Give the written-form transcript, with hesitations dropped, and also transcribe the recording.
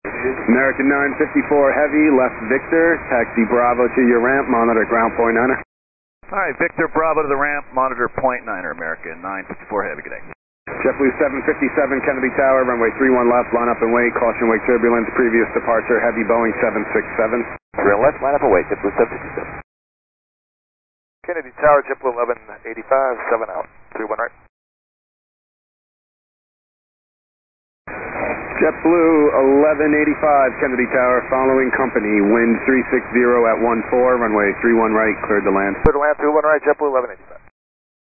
American 954 Heavy, left Victor, taxi Bravo to your ramp, monitor ground point niner. Alright, Victor Bravo to the ramp, monitor point niner, American 954 Heavy, good day. JetBlue 757 Kennedy Tower, runway 31 left, line up and wait, caution wake turbulence, previous departure, Heavy Boeing 767. Real left, line up and wait, JetBlue 757. Kennedy Tower, JetBlue 1185, 7 out, 31 right. JetBlue 1185 Kennedy Tower, following company, wind 360 at 14, runway 31 right, cleared to land. Cleared to land, 31 right, JetBlue 1185.